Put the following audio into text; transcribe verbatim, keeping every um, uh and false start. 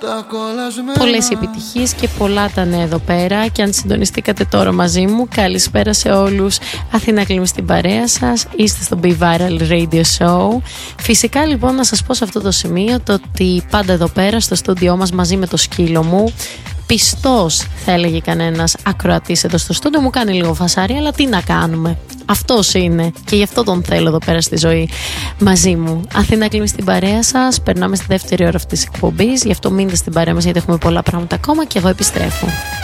Πολλές επιτυχίες και πολλά τα νέα εδώ πέρα. Και αν συντονιστήκατε τώρα μαζί μου, καλησπέρα σε όλους. Αθήνα Κλίμη στην παρέα σας. Είστε στο Be Viral Radio Show. Φυσικά λοιπόν να σας πω σε αυτό το σημείο το ότι πάντα εδώ πέρα στο στούντιό μας μαζί με το σκύλο μου, πιστός θα έλεγε κανένας ακροατής εδώ στο στούντιο, μου κάνει λίγο φασάρι, αλλά τι να κάνουμε, αυτός είναι και γι' αυτό τον θέλω εδώ πέρα στη ζωή μαζί μου. Αθήνα Κλίμη στην παρέα σας, περνάμε στη δεύτερη ώρα αυτής της εκπομπής, γι' αυτό μείνετε στην παρέα μας γιατί έχουμε πολλά πράγματα ακόμα και εγώ επιστρέφω.